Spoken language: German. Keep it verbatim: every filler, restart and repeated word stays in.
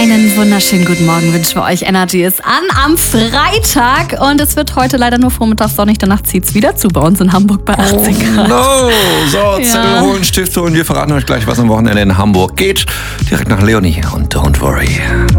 Einen wunderschönen guten Morgen wünschen wir euch. Energy ist an am Freitag und es wird heute leider nur vormittags sonnig. Danach zieht es wieder zu bei uns in Hamburg bei achtzehn Grad. No! So, Ja. Zettel holen, Stift holen. Wir verraten euch gleich, was am Wochenende in Hamburg geht. Direkt nach Leonie und Don't Worry.